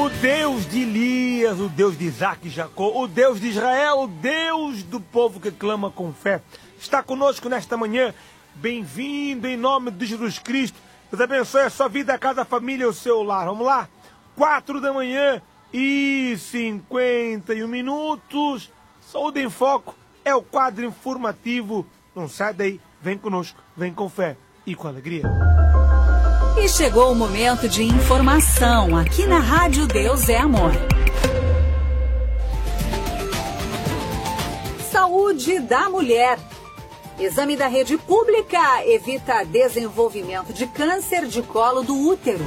O Deus de Elias, o Deus de Isaac e Jacó, o Deus de Israel, o Deus do povo que clama com fé, está conosco nesta manhã. Bem-vindo em nome de Jesus Cristo. Deus abençoe a sua vida, a cada família e o seu lar. Vamos lá? 4h51. Saúde em Foco é o quadro informativo. Não sai daí, vem conosco, vem com fé e com alegria. E chegou o momento de informação aqui na Rádio Deus é Amor. Saúde da mulher. Exame da rede pública evita desenvolvimento de câncer de colo do útero.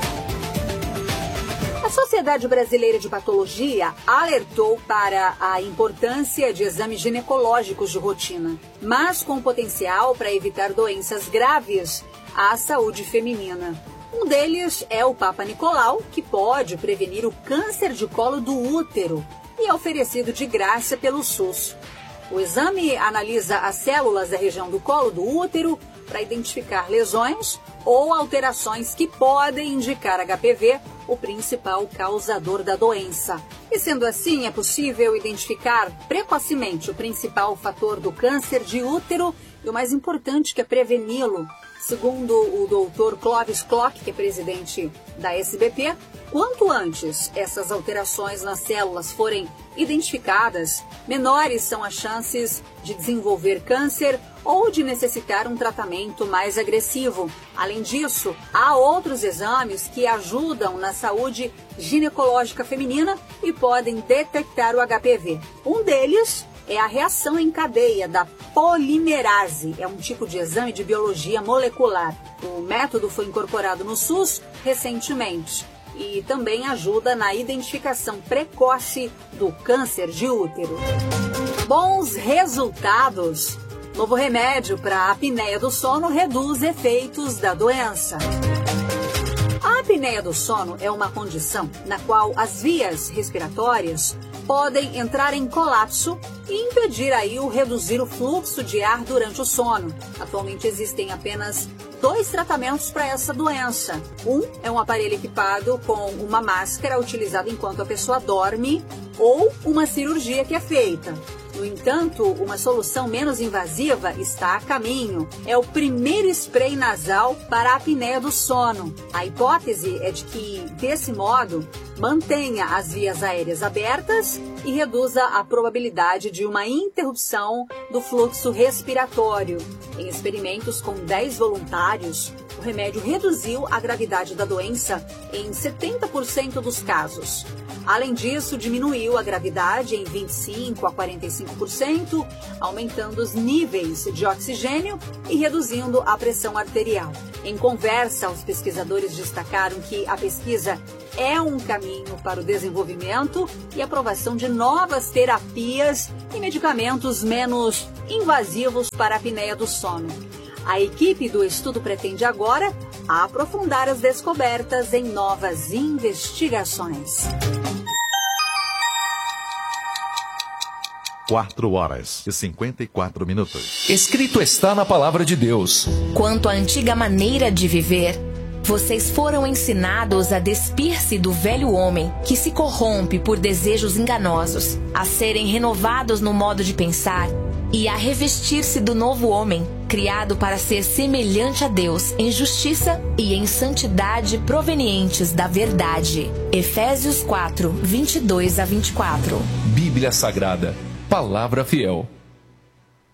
A Sociedade Brasileira de Patologia alertou para a importância de exames ginecológicos de rotina, mas com potencial para evitar doenças graves à saúde feminina. Um deles é o Papa Nicolau, que pode prevenir o câncer de colo do útero e é oferecido de graça pelo SUS. O exame analisa as células da região do colo do útero para identificar lesões ou alterações que podem indicar HPV, o principal causador da doença. E sendo assim, é possível identificar precocemente o principal fator do câncer de útero e o mais importante, que é preveni-lo. Segundo o Dr. Clóvis Klock, que é presidente da SBP, quanto antes essas alterações nas células forem identificadas, menores são as chances de desenvolver câncer ou de necessitar um tratamento mais agressivo. Além disso, há outros exames que ajudam na saúde ginecológica feminina e podem detectar o HPV. Um deles é a reação em cadeia da polimerase. É um tipo de exame de biologia molecular. O método foi incorporado no SUS recentemente e também ajuda na identificação precoce do câncer de útero. Bons resultados. Novo remédio para a apneia do sono reduz efeitos da doença. A apneia do sono é uma condição na qual as vias respiratórias podem entrar em colapso e impedir aí reduzir o fluxo de ar durante o sono. Atualmente existem apenas 2 tratamentos para essa doença. Um é um aparelho equipado com uma máscara utilizada enquanto a pessoa dorme ou uma cirurgia que é feita. No entanto, uma solução menos invasiva está a caminho. É o primeiro spray nasal para a apneia do sono. A hipótese é de que, desse modo, mantenha as vias aéreas abertas e reduza a probabilidade de uma interrupção do fluxo respiratório. Em experimentos com 10 voluntários, o remédio reduziu a gravidade da doença em 70% dos casos. Além disso, diminuiu a gravidade em 25% a 45%, aumentando os níveis de oxigênio e reduzindo a pressão arterial. Em conversa, os pesquisadores destacaram que a pesquisa é um caminho para o desenvolvimento e aprovação de novas terapias e medicamentos menos invasivos para a apneia do sono. A equipe do estudo pretende agora aprofundar as descobertas em novas investigações. 4h54. Escrito está na palavra de Deus. Quanto à antiga maneira de viver, vocês foram ensinados a despir-se do velho homem, que se corrompe por desejos enganosos, a serem renovados no modo de pensar e a revestir-se do novo homem, criado para ser semelhante a Deus em justiça e em santidade provenientes da verdade. Efésios 4, 22 a 24. Bíblia Sagrada, Palavra Fiel.